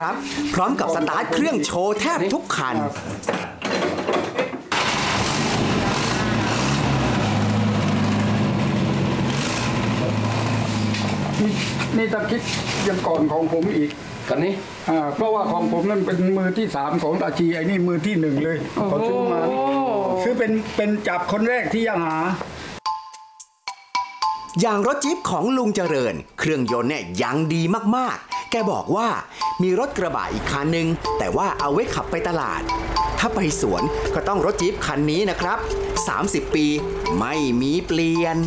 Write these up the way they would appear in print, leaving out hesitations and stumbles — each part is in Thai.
ครับพร้อมกับสตาร์ทเครื่องโชว์แทบทุกคันนี่ตะคิดยังก่อนของผมอีกกันนี้เพราะว่าของผมนั่นเป็นมือที่3ของตาชีไอ้นี่มือที่1เลยเขาซื้อมาซื้อเป็นจับคนแรกที่ยังหาอย่างรถจี๊ปของลุงเจริญเครื่องยนต์เนี่ยยังดีมากๆแกบอกว่ามีรถกระบะอีกคันหนึ่งแต่ว่าเอาไว้ขับไปตลาดถ้าไปสวนก็ต้องรถจี๊ปคันนี้นะครับ30 ปีไม่มีเปลี่ยน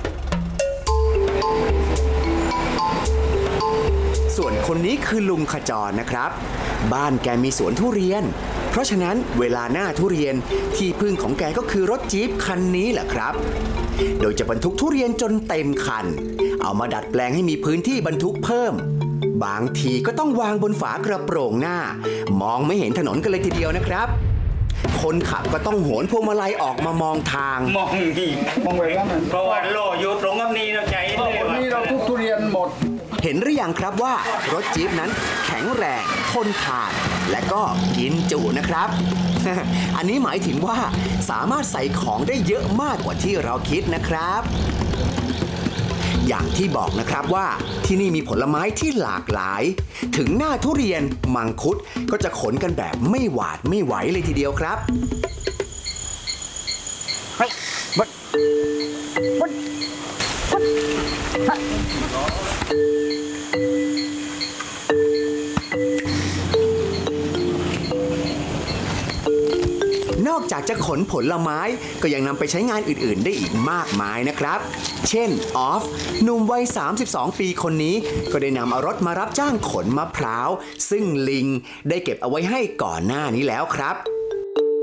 ส่วนคนนี้คือลุงขจรนะครับบ้านแกมีสวนทุเรียนเพราะฉะนั้นเวลาหน้าทุเรียนที่พึ่งของแกก็คือรถจี๊ปคันนี้แหละครับโดยจะบรรทุกทุเรียนจนเต็มคันเอามาดัดแปลงให้มีพื้นที่บรรทุกเพิ่มบางทีก็ต้องวางบนฝากระโปรงหน้ามองไม่เห็นถนนกันเลยทีเดียวนะครับคนขับก็ต้องโหนพวงมาลัยออกมามองทางมองนี่มองไปแล้วมันเพราะว่าโลอยู่ตรงนี้เราใจเลยว่านี่เราทุเรียนหมดเห็นหรือยังครับว่ารถจี๊ปนั้นแข็งแรงทนทานและก็กินจุนะครับ อันนี้หมายถึงว่าสามารถใส่ของได้เยอะมากกว่าที่เราคิดนะครับอย่างที่บอกนะครับว่าที่นี่มีผลไม้ที่หลากหลายถึงหน้าทุเรียนมังคุดก็จะขนกันแบบไม่หวาดไม่ไหวเลยทีเดียวครับนอกจากจะขนผลไม้ก็ยังนำไปใช้งานอื่นๆได้อีกมากมายนะครับเช่นออฟหนุ่มวัย32 ปีคนนี้ก็ได้นำเอารถมารับจ้างขนมะพร้าวซึ่งลิงได้เก็บเอาไว้ให้ก่อนหน้านี้แล้วครับ